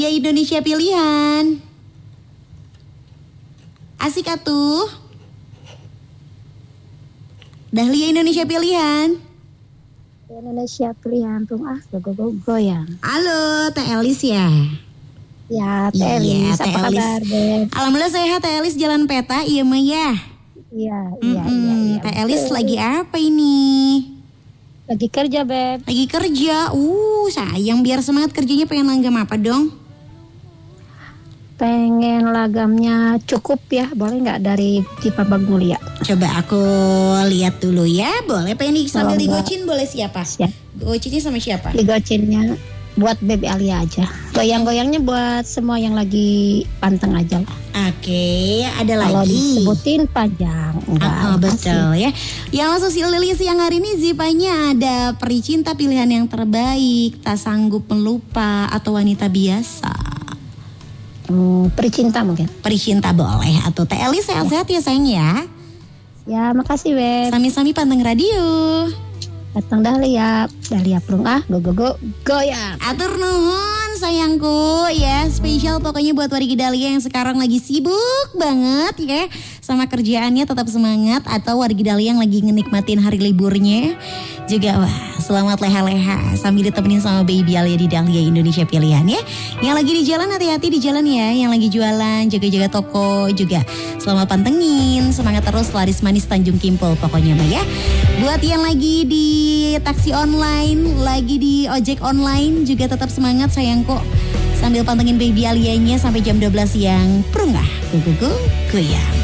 Ya Indonesia pilihan. Asik atuh. Dahlia Indonesia pilihan. Indonesia pilihan tuh goyang. Halo, Teh Elis ya. Ya, Teh Elis. Teh Apa Elis. kabar, Beb? Alhamdulillah sehat, Teh Elis, jalan peta, iya mah ya. Iya. Teh Elis lagi apa ini? Lagi kerja, Beb. Lagi kerja. Sayang, biar semangat kerjanya pengen langgam apa dong? Pengen lagamnya cukup ya, boleh nggak dari Dipa Magnolia? Coba aku lihat dulu ya. Boleh, pengen sambil digocin boleh siapa? Siap. Gocinnya sama siapa? Digocinnya buat Baby Alia aja. Goyang-goyangnya buat semua yang lagi panteng aja lah. Oke, ada Kalau lagi. disebutin panjang. Betul ya. Yang langsung si Lili siang hari ini Zipanya ada Peri Cinta pilihan yang terbaik, Tak Sanggup Melupa, atau Wanita Biasa. Peri Cinta mungkin. Peri Cinta boleh. Atau Teh Elis sehat-sehat ya sayang ya. Ya, makasih, Beb. Sami-sami panteng radio. Datang Dahlia plung goyang. Atur nuhun sayangku ya, spesial pokoknya buat wargi Dahlia yang sekarang lagi sibuk banget ya sama kerjaannya, tetap semangat. Atau wargi Dahlia yang lagi ngenikmatin hari liburnya juga, wah selamat leha-leha sambil ditemenin sama Baby Alia di Dahlia Indonesia pilihan ya. Yang lagi di jalan hati-hati di jalan ya, yang lagi jualan jaga-jaga toko juga selamat pantengin, semangat terus, laris manis Tanjung Kimpul pokoknya mah ya. Buat yang lagi di taksi online, lagi di ojek online juga tetap semangat sayangku. Sambil pantengin Baby Alianya sampai jam 12 siang. Prunggah, goyang.